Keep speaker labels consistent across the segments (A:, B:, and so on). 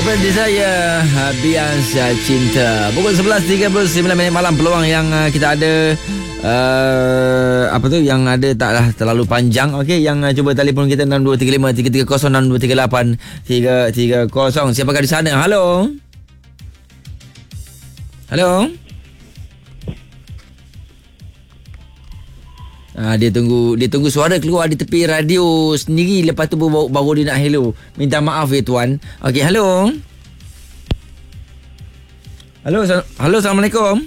A: Daripada saya Biasa Cinta. Pukul 11.39 malam. Peluang yang kita ada apa tu yang ada taklah terlalu panjang. Okey, yang cuba telefon kita 6235 330 6238 330. Siapakah di sana? Halo. Halo. Dia tunggu suara keluar di tepi radio sendiri, lepas tu baru dia nak hello. Minta maaf ya tuan. Okey, halo. Halo, Assalamualaikum.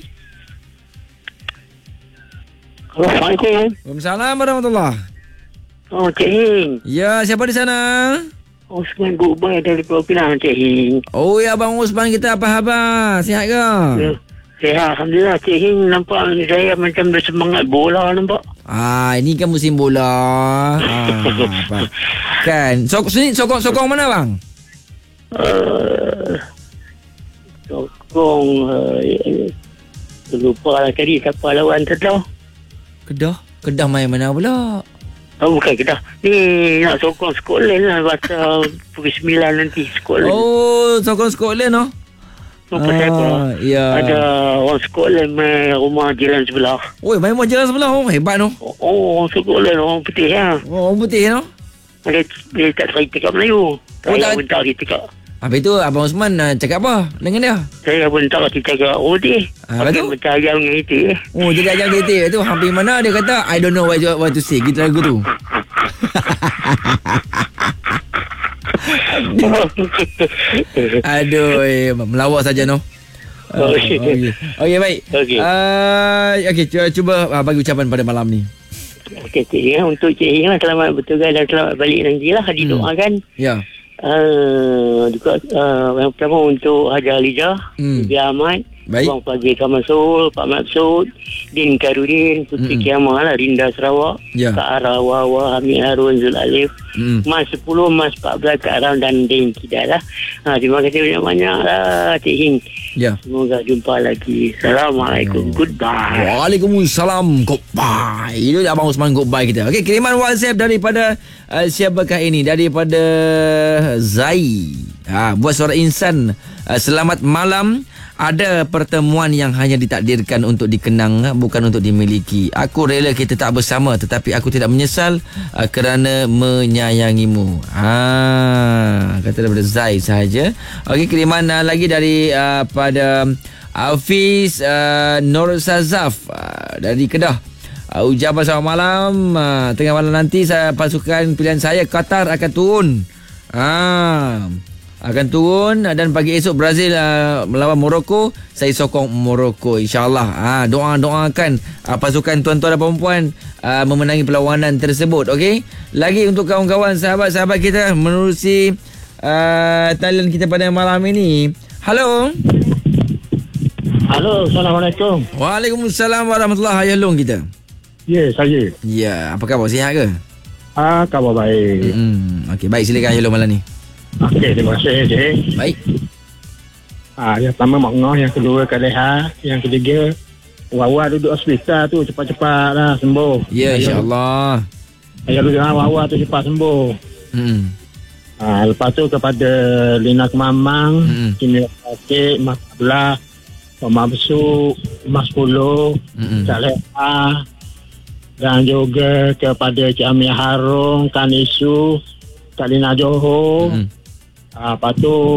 B: Assalamualaikum.
A: Waalaikumsalam warahmatullahi.
B: Oh, Cik Hing.
A: Ya, siapa di sana?
B: Osman Gubay dari Pulau Pinang, Cik Hing.
A: Oh ya, Abang Osman, kita apa khabar? Sihat ke?
B: Ya. Sihat, Alhamdulillah. Cik Hing, nampak saya macam bersemangat bola nampak.
A: Ini kan musim bola. Apa? Kan. Sokong mana bang?
B: Sokong lupa lah tadi siapa lawan Kedah.
A: Kedah main mana pula?
B: Oh, bukan Kedah. Ni nak sokong Scotland lah pasal pukul 9 nanti Scotland.
A: Oh, sokong Scotland oh.
B: Pasal apa?
A: Ya.
B: Ada orang Scotland main rumah jiran sebelah.
A: Oi, main rumah jiran sebelah. Oh, hebat noh.
B: Oh, orang Scotland, orang putih ya.
A: Oh, orang putih noh.
B: Dia tak saya cakap Melayu. Saya pun tak cakap.
A: Habis tu Abang Osman cakap apa dengan dia?
B: Saya pun tak cakap. Oh dia. Pakai macam ayam dengan itik.
A: Oh, jadi ayam itik tu hampir mana dia kata I don't know what to say. Gitu lagu tu. Aduh, melawak saja noh. Okey, baik. Okey, cuba bagi ucapan pada malam ni.
B: Okey, Cik Hing, untuk Cik Hing lah, selamat bertugas dan selamat balik nanti lah. Didoakan.
A: Ya.
B: Juga yang pertama untuk Haji Alizah, Bibi Ahmad, Abang Fazil Kamasul, Pak Maksud, Din Karudin, Putri Kiamah lah, Rinda Sarawak, Kak Ara, Wawa, Hamid Harun, Zul Alif, Mas 10, Mas 14, Kak Ram dan Din Kidat lah. Terima kasih banyak-banyak lah Cik Hing. Semoga jumpa lagi. Assalamualaikum. Goodbye.
A: Waalaikumsalam. Goodbye. Itu Abang Osman goodbye kita. Okey, kiriman WhatsApp daripada siapakah ini? Daripada Zai. Buat suara insan. Selamat malam. Ada pertemuan yang hanya ditakdirkan untuk dikenang, bukan untuk dimiliki. Aku rela kita tak bersama, tetapi aku tidak menyesal kerana menyayangimu. Kata daripada Zai sahaja. Okey, kiriman lagi dari pada Hafiz Nur Sazaf dari Kedah. Ucapan selamat malam. Tengah malam nanti pasukan pilihan saya Qatar akan turun. Akan turun dan pagi esok Brazil melawan Morocco. Saya sokong Morocco, insyaAllah. Doakan pasukan tuan-tuan dan perempuan memenangi perlawanan tersebut. Okey. Lagi untuk kawan-kawan, sahabat-sahabat kita menerusi talian kita pada malam ini. Halo.
B: Halo, Assalamualaikum.
A: Waalaikumsalam warahmatullahi. Ayah Long kita.
B: Ya, saya.
A: Ya, apa khabar? Sihat ke?
B: Khabar baik.
A: Okey, baik, silakan Ayah Long malam ni.
B: Okey, terima kasih, Cik.
A: Baik.
B: Yang pertama Mak Ngah, yang kedua Kaleha, yang ketiga Wawa duduk hospital tu cepat-cepat lah sembuh.
A: Ya, insyaAllah.
B: Ayah duduk Wawa tu cepat sembuh. Lepas tu kepada Lina Kemamang, Kini Sakit, Mas Ablah, Pak Mabsuk, Mas 10, Kaleha, dan juga kepada Cik Amir Harung, Kanisu, Kak Lina Johor. Lepas tu